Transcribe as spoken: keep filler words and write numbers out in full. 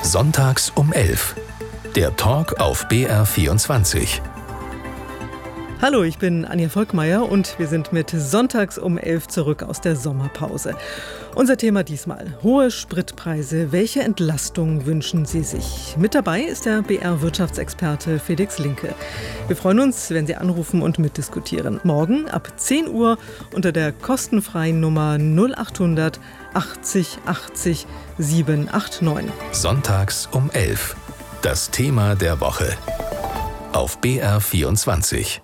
Sonntags um elf. Der Talk auf B R vierundzwanzig. Hallo, ich bin Anja Volkmeier und wir sind mit Sonntags um elf zurück aus der Sommerpause. Unser Thema diesmal: hohe Spritpreise. Welche Entlastung wünschen Sie sich? Mit dabei ist der B R-Wirtschaftsexperte Felix Linke. Wir freuen uns, wenn Sie anrufen und mitdiskutieren. Morgen ab zehn Uhr unter der kostenfreien Nummer null achthundert achtzig achtzig siebenhundertneunundachtzig. Sonntags um elf. Das Thema der Woche. Auf B R vierundzwanzig.